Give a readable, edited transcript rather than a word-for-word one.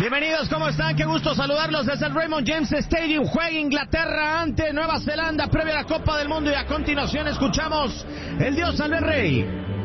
Bienvenidos, ¿cómo están? Qué gusto saludarlos desde el Raymond James Stadium. Juega Inglaterra ante Nueva Zelanda previa a la Copa del Mundo y a continuación escuchamos el Dios Salve Rey.